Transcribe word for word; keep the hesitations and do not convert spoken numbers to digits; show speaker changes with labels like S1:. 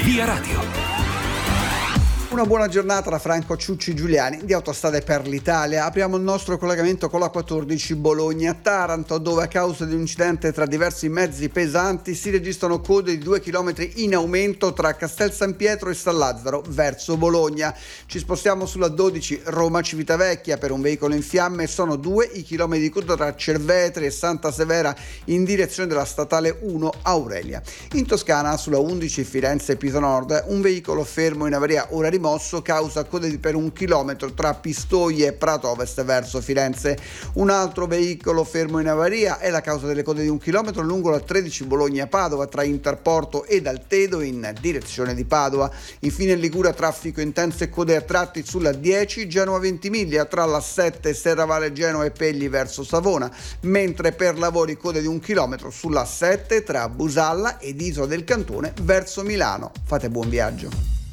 S1: Via Radio.
S2: Una buona giornata da Franco Ciucci Giuliani di Autostrade per l'Italia. Apriamo il nostro collegamento con la quattordici Bologna-Taranto, dove a causa di un incidente tra diversi mezzi pesanti si registrano code di due chilometri in aumento tra Castel San Pietro e San Lazzaro verso Bologna. Ci spostiamo sulla dodici Roma-Civitavecchia. Per un veicolo in fiamme sono due i chilometri di coda tra Cervetri e Santa Severa in direzione della statale uno Aurelia. In Toscana sulla undici Firenze-Pisa Nord un veicolo fermo in avaria ora rimosso causa code per un chilometro tra Pistoia e Prato Ovest verso Firenze. Un altro veicolo fermo in avaria è la causa delle code di un chilometro lungo la tredici Bologna-Padova tra Interporto ed Altedo in direzione di Padova. Infine in Liguria traffico intenso e code a tratti sulla dieci Genova-Ventimiglia tra la sette Serravalle Genoa e Pegli verso Savona, mentre per lavori code di un chilometro sulla sette tra Busalla ed Isola del Cantone verso Milano. Fate buon viaggio.